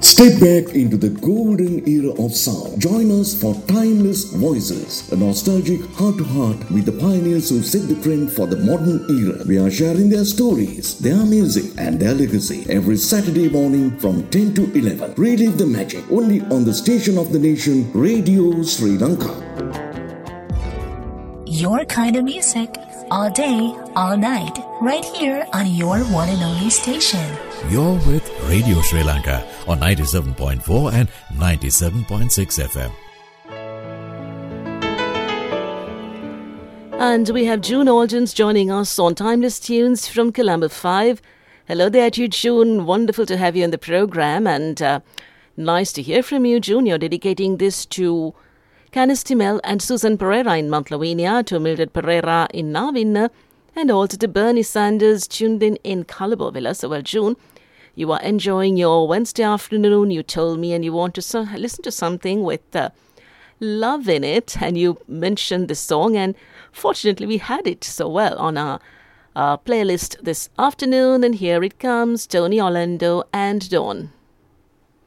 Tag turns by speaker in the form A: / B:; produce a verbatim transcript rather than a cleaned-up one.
A: Step back into the golden era of sound. Join us for Timeless Voices, a nostalgic heart-to-heart with the pioneers who set the trend for the modern era. We are sharing their stories, their music and their legacy every Saturday morning from ten to eleven. Relive the magic only on the station of the nation, Radio Sri Lanka.
B: Your kind of music, all day, all night, right here on your one and only station.
C: You're with Radio Sri Lanka on ninety-seven point four and ninety-seven point six F M.
D: And we have June Aldens joining us on Timeless Tunes from Colombo five. Hello there to you, June. Wonderful to have you on the program, and uh, nice to hear from you, June. You're dedicating this to Canis Timel and Susan Pereira in Mount Lavinia, to Mildred Pereira in Narvin, and also to Bernie Sanders tuned in in Calabar. So, well, June, you are enjoying your Wednesday afternoon, you told me, and you want to so- listen to something with uh, love in it, and you mentioned the song, and fortunately we had it so well on our uh, playlist this afternoon, and here it comes, Tony Orlando and Dawn.